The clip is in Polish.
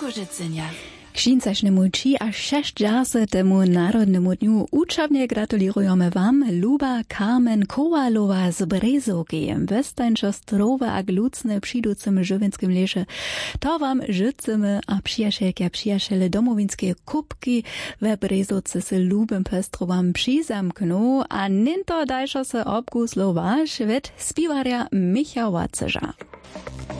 Łużycynia. Księcašnemu či a 60. Narodnemu dniu učavne gratulujeme wam, Luba Carmen Kowalowa z Brezovky. Westańczo zdrowe a glucne přiducym żywinskim leše. To wam życzymy a przyjacielki a przyjaciele domowinskie kubki we Brezovce se lubym pestro wam přizamknu, a ninto dajšo se obguslovaš ved spivarja Micha Waceža.